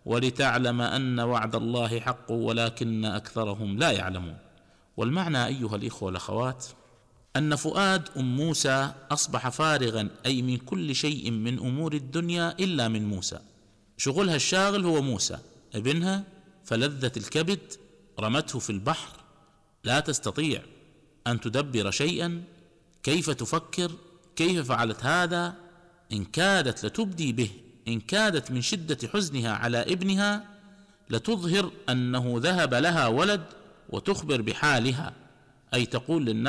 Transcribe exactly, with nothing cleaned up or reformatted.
ولتعلم أن وعد الله حق ولكن أكثرهم لا يعلمون. والمعنى أيها الإخوة والأخوات أن فؤاد أم موسى أصبح فارغا، أي من كل شيء من أمور الدنيا إلا من موسى. شغلها الشاغل هو موسى ابنها، فلذة الكبد رمته في البحر، لا تستطيع أن تدبر شيئا. كيف تفكر؟ كيف فعلت هذا؟ إن كادت لتبدي به، إن كادت من شدة حزنها على ابنها لتظهر أنه ذهب لها ولد وتخبر بحالها، أي تقول للناس